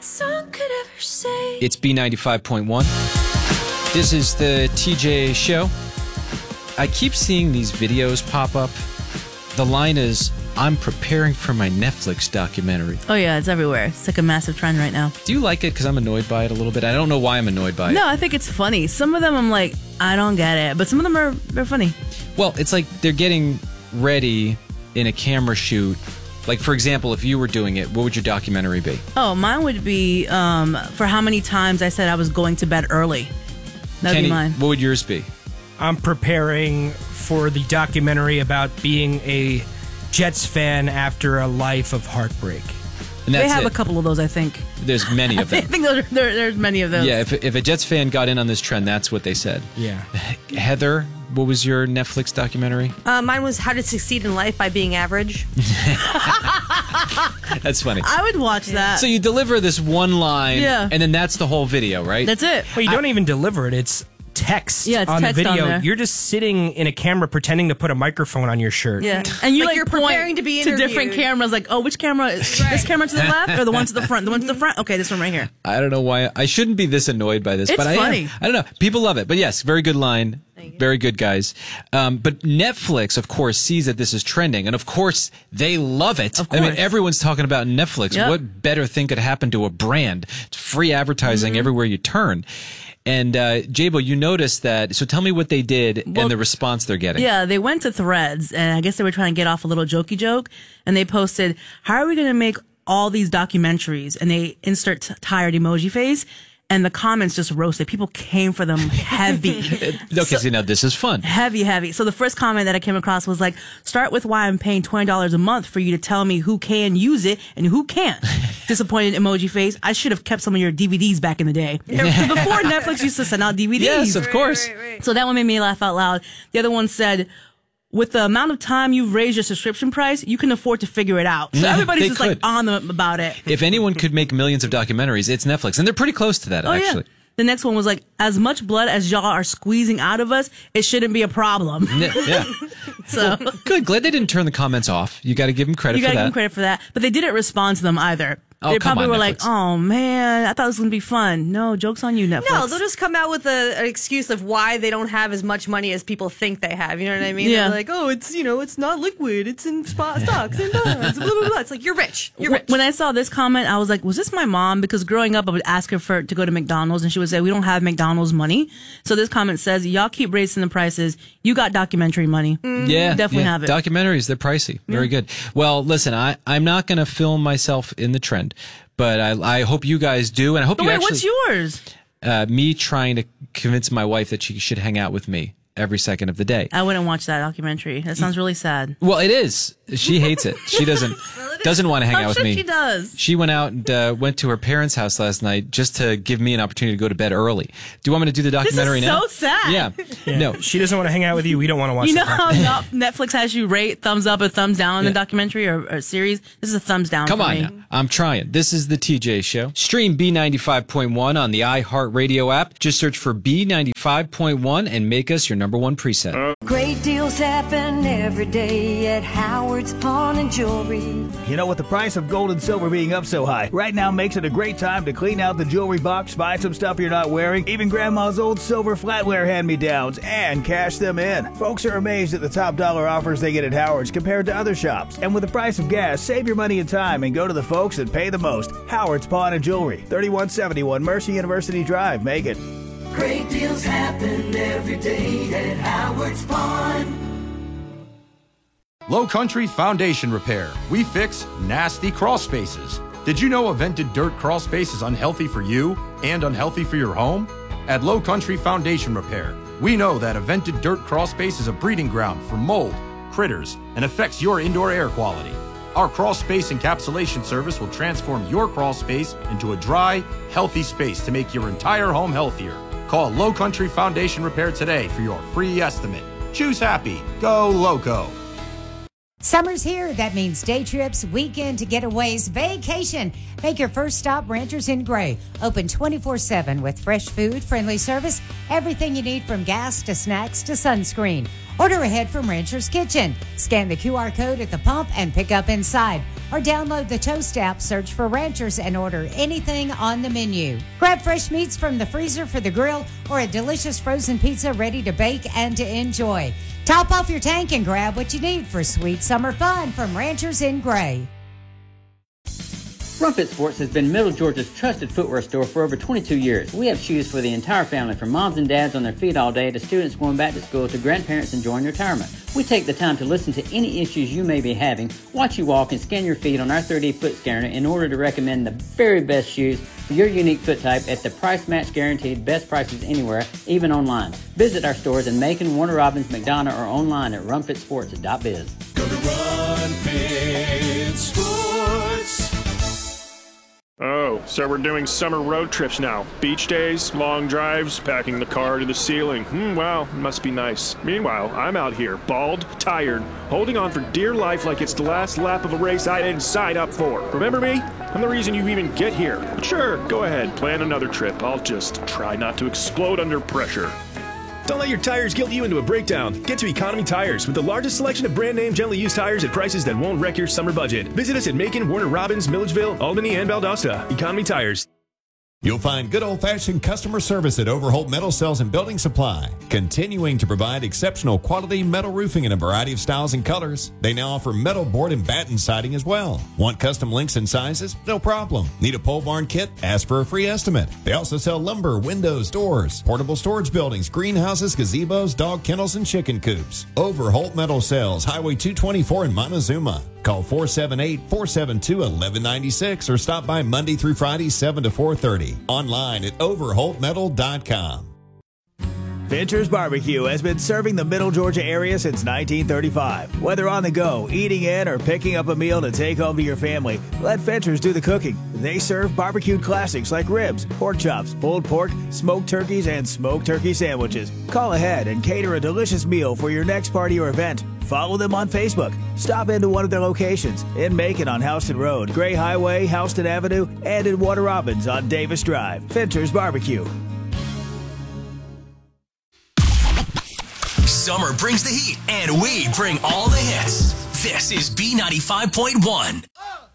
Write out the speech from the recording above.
song could ever say. It's B95.1. This is the TJ show. I keep seeing these videos pop up. The line is, I'm preparing for my Netflix documentary. Oh, yeah, it's everywhere. It's like a massive trend right now. Do you like it? Because I'm annoyed by it a little bit. I don't know why I'm annoyed by it. No, I think it's funny. Some of them I'm like, I don't get it. But some of them they're funny. Well, it's like they're getting ready in a camera shoot. Like, for example, if you were doing it, what would your documentary be? Oh, mine would be for how many times I said I was going to bed early. That'd Kenny, be mine. What would yours be? I'm preparing for the documentary about being a Jets fan after a life of heartbreak. And that's They have it. a couple of those, I think. There's many of I them. think there's many of those. Yeah, if a Jets fan got in on this trend, that's what they said. Yeah. Heather, what was your Netflix documentary? Mine was How to Succeed in Life by Being Average. That's funny. I would watch that. So you deliver this one line, Yeah. and then that's the whole video, right? That's it. Well, you don't even deliver it. It's text Yeah, it's on text the video. on there. You're just sitting in a camera pretending to put a microphone on your shirt. Yeah, and you Like you're point preparing to be to different interviewed. cameras. Like, oh, which camera is this camera to the left or the one to the front? The one to the front. Okay, this one right here. I don't know why. I shouldn't be this annoyed by this, It's but I funny. am. I don't know. People love it. But yes, very good line. Very good, guys. But Netflix, of course, sees that this is trending. And of course, they love it. Of I mean, course. everyone's talking about Netflix. Yep. What better thing could happen to a brand? It's free advertising everywhere you turn. And Jabo, you noticed that. So tell me what they did and the response they're getting. Yeah, they went to Threads, and I guess they were trying to get off a little jokey joke, and they posted, "How are we going to make all these documentaries?" And they insert tired emoji face. And the comments just roasted. People came for them heavy. Okay, see, now this is fun. Heavy. So the first comment that I came across was like, start with why I'm paying $20 a month for you to tell me who can use it and who can't. Disappointed emoji face. I should have kept some of your DVDs back in the day. Before Netflix used to send out DVDs. Yes, of course. So that one made me laugh out loud. The other one said, with the amount of time you've raised your subscription price, you can afford to figure it out. So Yeah, everybody's they just could. like on them about it. If anyone could make millions of documentaries, it's Netflix. And they're pretty close to that, actually. Yeah. The next one was like, as much blood as y'all are squeezing out of us, it shouldn't be a problem. Yeah. So Good. Glad they didn't turn the comments off. You got to give them credit you for gotta that. give them credit for that. But they didn't respond to them either. Oh, They come probably on, were Netflix. like, oh man, I thought it was going to be fun. No, joke's on you, Netflix. No, they'll just come out with an excuse of why they don't have as much money as people think they have. You know what I mean? Yeah. They're like, oh, it's not liquid. It's in stocks and bonds. Blah, blah, blah. It's like, you're rich. You're rich. When I saw this comment, I was like, was this my mom? Because growing up, I would ask her to go to McDonald's, and she would say, we don't have McDonald's money. So this comment says, y'all keep raising the prices. You got documentary money. Yeah, Definitely have it. Documentaries, they're pricey. Very good. Well, listen, I'm not going to film myself in the trend, but I hope you guys do, and I hope But you wait, actually. what's yours? Me trying to convince my wife that she should hang out with me every second of the day. I wouldn't watch that documentary. That sounds really sad. Well, it is. She hates it. She doesn't want to hang I'm out with sure me. she does. She went out and went to her parents' house last night just to give me an opportunity to go to bed early. Do you want me to do the documentary This is now? so sad. Yeah. No. She doesn't want to hang out with you. We don't want to watch You the know documentary. how Netflix has you rate thumbs up or thumbs down in the documentary or series? This is a thumbs down Come for on me. now. I'm trying. This is the TJ Show. Stream B95.1 on the iHeartRadio app. Just search for B95.1 and make us your number one preset. Great deals happen every day at Howard's Pawn and Jewelry. You know, with the price of gold and silver being up so high, right now makes it a great time to clean out the jewelry box, buy some stuff you're not wearing, even grandma's old silver flatware hand-me-downs, and cash them in. Folks are amazed at the top dollar offers they get at Howard's compared to other shops. And with the price of gas, save your money and time and go to the folks that pay the most. Howard's Pawn and Jewelry, 3171 Mercy University Drive, Macon. Great deals happen every day at Howard's Pawn. Low Country Foundation Repair. We fix nasty crawl spaces. Did you know a vented dirt crawl space is unhealthy for you and unhealthy for your home? At Low Country Foundation Repair, we know that a vented dirt crawl space is a breeding ground for mold, critters, and affects your indoor air quality. Our crawl space encapsulation service will transform your crawl space into a dry, healthy space to make your entire home healthier. Call Low Country Foundation Repair today for your free estimate. Choose happy. Go Loco. Summer's here. That means day trips, weekend getaways, vacation. Make your first stop Ranchers in Gray. Open 24/7 with fresh food, friendly service, everything you need from gas to snacks to sunscreen. Order ahead from Rancher's Kitchen. Scan the QR code at the pump and pick up inside. or download the Toast app, search for Ranchers, and order anything on the menu. Grab fresh meats from the freezer for the grill or a delicious frozen pizza ready to bake and to enjoy. Top off your tank and grab what you need for sweet summer fun from Ranchers in Gray. Rumfit Sports has been Middle Georgia's trusted footwear store for over 22 years. We have shoes for the entire family, from moms and dads on their feet all day to students going back to school to grandparents enjoying retirement. We take the time to listen to any issues you may be having, watch you walk, and scan your feet on our 3D foot scanner in order to recommend the very best shoes for your unique foot type at the price match guaranteed best prices anywhere, even online. Visit our stores in Macon, Warner Robins, McDonough, or online at rumfitsports.biz. Go to Rumfit Sports. Oh, so we're doing summer road trips now. Beach days, long drives, packing the car to the ceiling. Wow, must be nice. Meanwhile, I'm out here, bald, tired, holding on for dear life like it's the last lap of a race I didn't sign up for. Remember me? I'm the reason you even get here. But sure, go ahead, plan another trip. I'll just try not to explode under pressure. Don't let your tires guilt you into a breakdown. Get to Economy Tires with the largest selection of brand name gently used tires at prices that won't wreck your summer budget. Visit us at Macon, Warner Robins, Milledgeville, Albany, and Valdosta. Economy Tires. You'll find good old-fashioned customer service at Overholt Metal Cells and Building Supply, continuing to provide exceptional quality metal roofing in a variety of styles and colors. They now offer metal board and batten siding as well. Want custom lengths and sizes? No problem. Need a pole barn kit? Ask for a free estimate. They also sell lumber, windows, doors, portable storage buildings, greenhouses, gazebos, dog kennels, and chicken coops. Overholt Metal Cells, Highway 224 in Montezuma. Call 478-472-1196 or stop by Monday through Friday, 7 to 4:30. Online at overholtmetal.com. Fincher's Barbecue has been serving the Middle Georgia area since 1935. Whether on the go, eating in, or picking up a meal to take home to your family, let Fincher's do the cooking. They serve barbecued classics like ribs, pork chops, pulled pork, smoked turkeys, and smoked turkey sandwiches. Call ahead and cater a delicious meal for your next party or event. Follow them on Facebook. Stop into one of their locations in Macon on Houston Road, Gray Highway, Houston Avenue, and in Warner Robins on Davis Drive. Fincher's Barbecue. Summer brings the heat, and we bring all the hits. This is B95.1.